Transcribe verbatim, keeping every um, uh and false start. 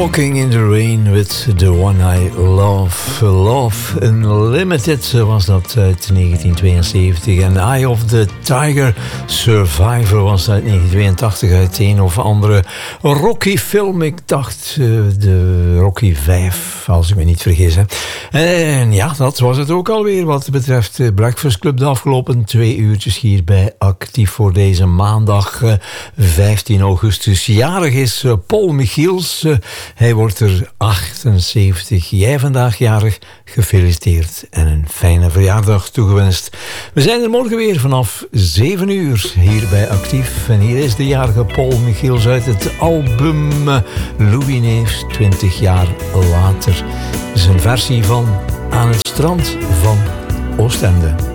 Walking in the Rain with the One I Love. Love Unlimited was dat uit negentien tweeënzeventig. En Eye of the Tiger Survivor was uit negentien tweeëntachtig uit een of andere Rocky film. Ik dacht uh, de Rocky vijf, als ik me niet vergis. Hè. En ja, dat was het ook alweer wat betreft de Breakfast Club. De afgelopen twee uurtjes hier bij Actief voor deze maandag uh, vijftien augustus. Jarig is uh, Paul Michiels. Uh, hij wordt er achtenzeventig. Jij vandaag jarig. Gefeliciteerd en een fijne verjaardag toegewenst. We zijn er morgen weer vanaf zeven uur hier bij Actief. En hier is de jarige Paul Michiels uit het album Louis Neefs, twintig jaar later. Dat is een versie van Aan het strand van Oostende.